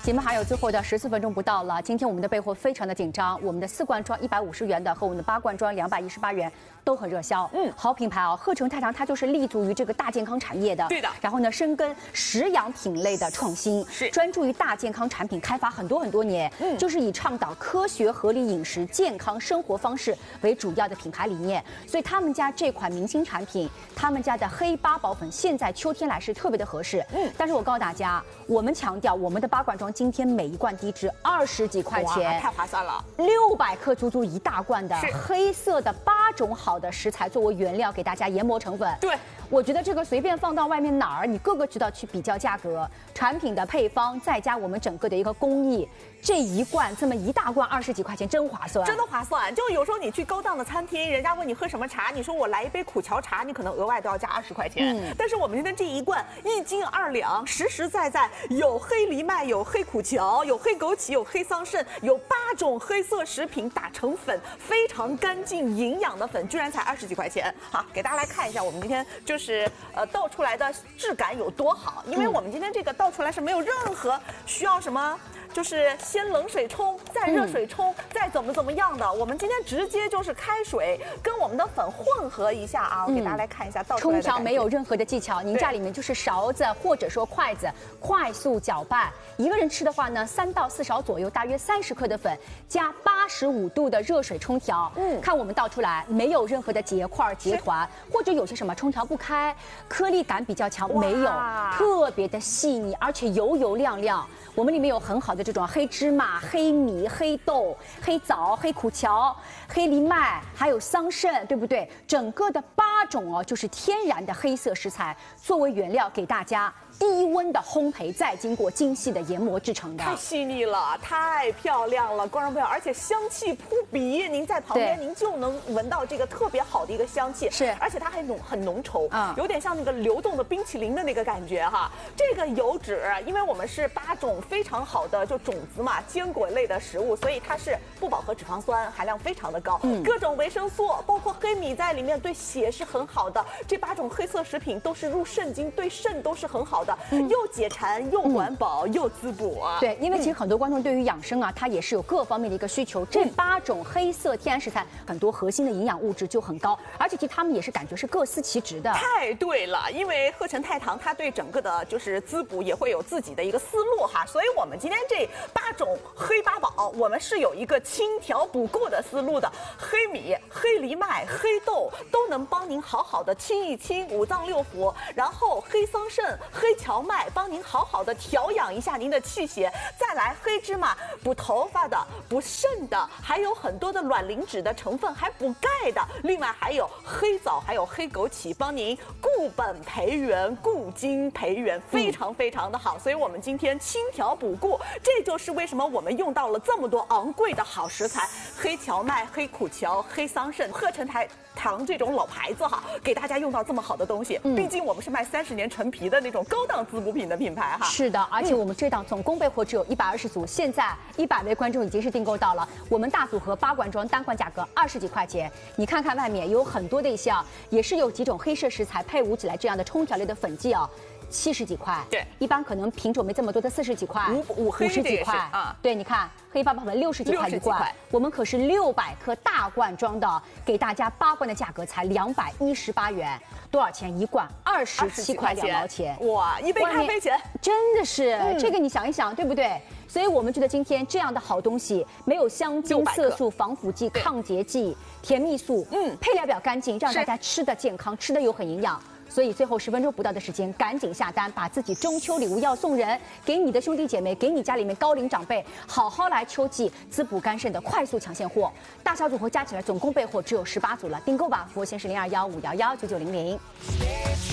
节目还有最后的14分钟不到了，今天我们的备货非常的紧张，我们的4罐装150元的和我们的8罐装218元都很热销。好品牌啊，鹤城太堂它就是立足于这个大健康产业的， 对的。 然后呢，深耕食养品类的创新， 是专注于大健康产品开发很多年，就是以倡导科学合理饮食、健康生活方式为主要的品牌理念。所以他们家这款明星产品，他们家的黑八宝粉，现在秋天来是特别的合适。但是我告诉大家，我们强调我们的8罐装。今天每一罐低至20几块钱， 太划算了 ！600克足足1大罐的黑色的8种好的食材作为原料，给大家研磨成粉。 对， 我觉得这个随便放到外面哪儿，你个个知道去比较价格，产品的配方，再加我们整个的一个工艺，这一罐这么1大罐20几块钱，真划算， 真的划算。就有时候你去高档的餐厅，人家问你喝什么茶，你说我来一杯苦荞茶，你可能额外都要加20块钱。但是我们今天这一罐1斤2两，实实在在有黑藜麦，有黑苦荞，有黑枸杞，有黑桑葚，有8种黑色食品打成粉，非常干净营养的粉，居然才20几块钱。好，给大家来看一下，我们今天就是倒出来的质感有多好，因为我们今天这个倒出来是没有任何需要什么。就是先冷水冲，再热水冲，再怎么样的。我们今天直接就是开水跟我们的粉混合一下啊，我给大家来看一下倒出来的冲调没有任何的技巧，您家里面就是勺子或者说筷子，快速搅拌。一个人吃的话呢，3到4勺左右，大约30克的粉，加85度的热水冲调。看我们倒出来没有任何的结块结团，或者有些什么冲调不开，颗粒感比较强，没有，特别的细腻，而且油亮亮。我们里面有很好的这种黑芝麻、黑米、黑豆、黑枣、黑苦荞、黑藜麦，还有桑葚，对不对？整个的8种哦，就是天然的黑色食材作为原料给大家。低温的烘焙，再经过精细的研磨制成的， 太细腻了，太漂亮了，光荣不要，而且香气扑鼻，您在旁边您就能闻到这个特别好的一个香气， 是， 而且它还很浓稠，有点像那个流动的冰淇淋的那个感觉哈。这个油脂，因为我们是8种非常好的就种子嘛，坚果类的食物，所以它是不饱和脂肪酸含量非常的高，各种维生素，包括黑米在里面，对血是很好的。这8种黑色食品都是入肾经，对肾都是很好的。又解馋又管饱又滋补啊！ 对，因为其实很多观众对于养生啊，它也是有各方面的一个需求。这8种黑色天然食材，很多核心的营养物质就很高，而且其实他们也是感觉是各司其职的。 太对了，因为鹤城太堂它对整个的就是滋补也会有自己的一个思路哈，所以我们今天这8种黑八宝，我们是有一个清调补固的思路的。黑米、黑藜麦、黑豆都能帮您好好的清一清5脏6腑，然后黑桑葚、黑荞麦帮您好好的调养一下您的气血，再来黑芝麻补头发的、补肾的，还有很多的卵磷脂的成分，还补钙的。另外还有黑枣，还有黑枸杞，帮您固本培元、固精培元，非常的好。所以我们今天清调补固，这就是为什么我们用到了这么多昂贵的好食材：黑荞麦、黑苦荞、黑桑葚、鹤城太堂这种老牌子哈，给大家用到这么好的东西。毕竟我们是卖30年陈皮的那种高档滋补品的品牌哈。 是的，而且我们这档总共备货只有120组，现在100位观众已经是订购到了。我们大组合8罐装，单罐价格20几块钱。你看看外面有很多的一些啊，也是有几种黑色食材配伍起来这样的冲调类的粉剂啊。70几块， 对， 一般可能品种没这么多的40几块 ，50 几块啊， 对，你看黑八宝粉60几块一罐，我们可是600克大罐装的，给大家8罐的价格才218元，多少钱一罐？27块2毛钱， 哇，一杯咖啡钱， 真的是，这个你想一想，对不对？所以我们觉得今天这样的好东西，没有香精、色素、防腐剂、抗结剂、甜蜜素，配料表干净，让大家吃的健康，吃的又很营养。所以最后10分钟不到的时间，赶紧下单，把自己中秋礼物要送人，给你的兄弟姐妹，给你家里面高龄长辈，好好来秋季滋补肝肾的快速抢现货。大小组合加起来总共备货只有18组了，订购吧，服务线是0215119900。